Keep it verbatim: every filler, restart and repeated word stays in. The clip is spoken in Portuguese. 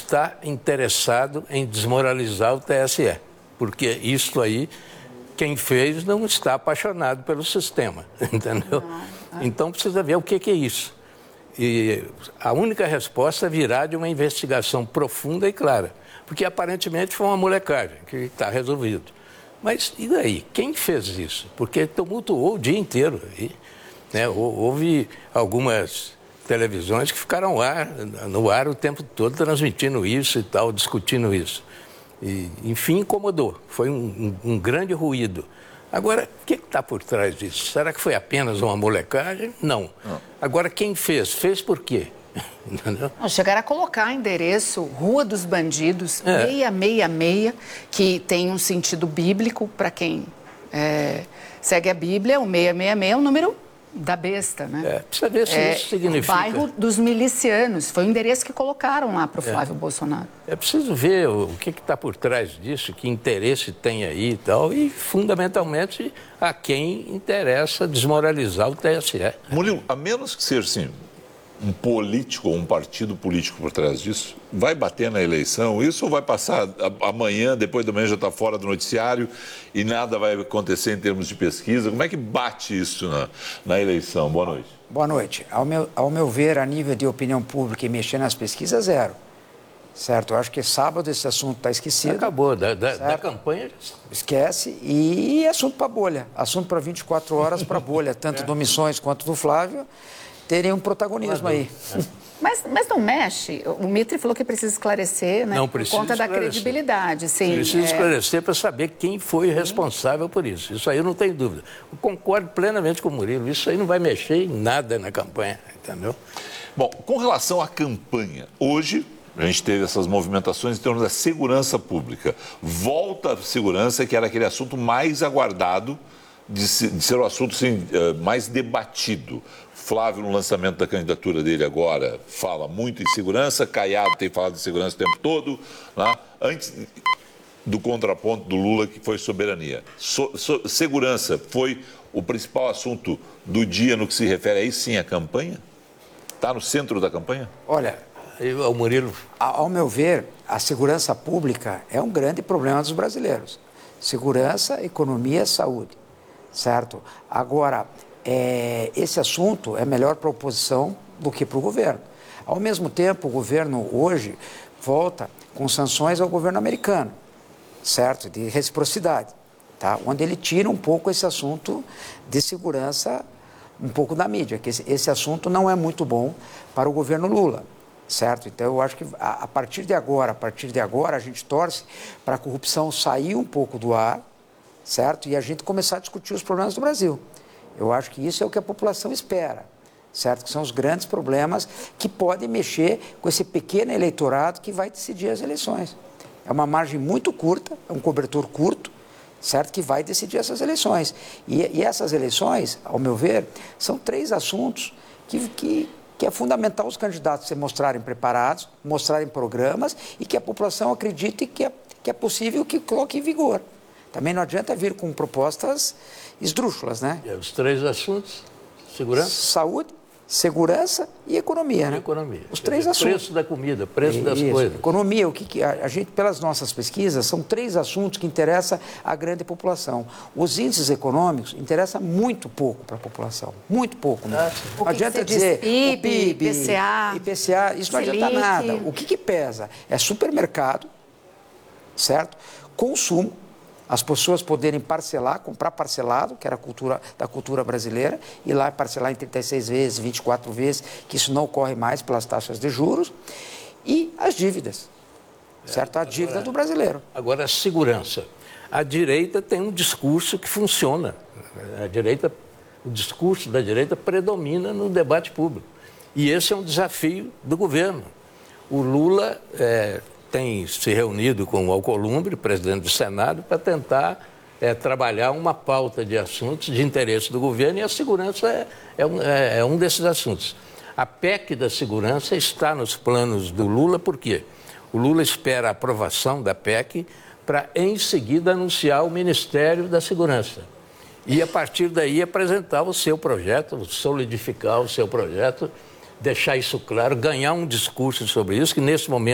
está interessado em desmoralizar o T S E, porque isso aí, quem fez não está apaixonado pelo sistema, entendeu? Então precisa ver o que, que é isso. E a única resposta virá de uma investigação profunda e clara, porque aparentemente foi uma molecagem, que está resolvido. Mas e daí? Quem fez isso? Porque tumultuou o dia inteiro. E, né, houve algumas televisões que ficaram no ar, no ar o tempo todo transmitindo isso e tal, discutindo isso. E, enfim, incomodou. Foi um, um, um grande ruído. Agora, o que está por trás disso? Será que foi apenas uma molecagem? Não. Não. Agora, quem fez? Fez por quê? Entendeu? Não, chegaram a colocar endereço Rua dos Bandidos, é. seiscentos e sessenta e seis, que tem um sentido bíblico para quem é, segue a Bíblia. O seiscentos e sessenta e seis é o número da besta, né? É, precisa ver se é, isso significa... O bairro dos milicianos. Foi o endereço que colocaram lá para o Flávio é. Bolsonaro. É preciso ver o que está por trás disso, que interesse tem aí e tal, e fundamentalmente a quem interessa desmoralizar o T S E. Murilo, a menos que seja assim, um político ou um partido político por trás disso, vai bater na eleição? Isso ou vai passar amanhã, depois do manhã já está fora do noticiário e nada vai acontecer em termos de pesquisa? Como é que bate isso na, na eleição? Boa noite. Boa noite. Ao meu, ao meu ver, a nível de opinião pública e mexer nas pesquisas, zero. Certo? Eu acho que sábado esse assunto está esquecido. Acabou, da, da, da campanha... Esquece. E assunto para bolha. Assunto para vinte e quatro horas para bolha, tanto é. do Missões quanto do Flávio, terem um protagonismo aí. É. Mas, mas não mexe. O Mitre falou que precisa esclarecer, né? Não, por conta da credibilidade. Sim, precisa é... esclarecer para saber quem foi responsável por isso. Isso aí eu não tenho dúvida. Eu concordo plenamente com o Murilo. Isso aí não vai mexer em nada na campanha, entendeu? Bom, com relação à campanha, hoje a gente teve essas movimentações em termos da segurança pública. Volta a segurança, que era aquele assunto mais aguardado de, se, de ser o assunto assim, mais debatido. Flávio, no lançamento da candidatura dele agora, fala muito em segurança. Caiado tem falado de segurança o tempo todo. Né? Antes do contraponto do Lula, que foi soberania. So, so, segurança foi o principal assunto do dia no que se refere aí sim à campanha? Está no centro da campanha? Olha, o Murilo... Ao meu ver, a segurança pública é um grande problema dos brasileiros. Segurança, economia, saúde. Certo? Agora... É, esse assunto é melhor para a oposição do que para o governo. Ao mesmo tempo, o governo hoje volta com sanções ao governo americano, certo? De reciprocidade, tá? Onde ele tira um pouco esse assunto de segurança, um pouco da mídia, que esse, esse assunto não é muito bom para o governo Lula, certo? Então, eu acho que a, a partir de agora, a partir de agora, a gente torce para a corrupção sair um pouco do ar, certo? E a gente começar a discutir os problemas do Brasil. Eu acho que isso é o que a população espera, certo? Que são os grandes problemas que podem mexer com esse pequeno eleitorado que vai decidir as eleições. É uma margem muito curta, é um cobertor curto, certo? Que vai decidir essas eleições. E, e essas eleições, ao meu ver, são três assuntos que, que, que é fundamental os candidatos se mostrarem preparados, mostrarem programas e que a população acredite que é, que é possível que coloque em vigor. Também não adianta vir com propostas esdrúxulas, né? É, os três assuntos, segurança? Saúde, segurança e economia, né? E economia. Os três dizer, assuntos. Preço da comida, preço Isso. das coisas. Economia, o que, que a, a gente, pelas nossas pesquisas, são três assuntos que interessam à grande população. Os índices econômicos interessam muito pouco para a população, muito pouco. Né? Não adianta dizer P I B, o P I B, I P C A, I P C A, isso não Selic. adianta nada. O que, que pesa? É supermercado, certo? Consumo. As pessoas poderem parcelar, comprar parcelado, que era a cultura da cultura brasileira, ir lá parcelar em trinta e seis vezes, vinte e quatro vezes, que isso não ocorre mais pelas taxas de juros, e as dívidas, é, certo? A dívida agora, do brasileiro. Agora, a segurança. A direita tem um discurso que funciona. A direita, o discurso da direita predomina no debate público. E esse é um desafio do governo. O Lula... É, tem se reunido com o Alcolumbre, presidente do Senado, para tentar é, trabalhar uma pauta de assuntos de interesse do governo, e a segurança é, é, um, é, é um desses assuntos. A P E C da segurança está nos planos do Lula, por quê? O Lula espera a aprovação da P E C para, em seguida, anunciar o Ministério da Segurança. E, a partir daí, apresentar o seu projeto, solidificar o seu projeto, deixar isso claro, ganhar um discurso sobre isso, que nesse momento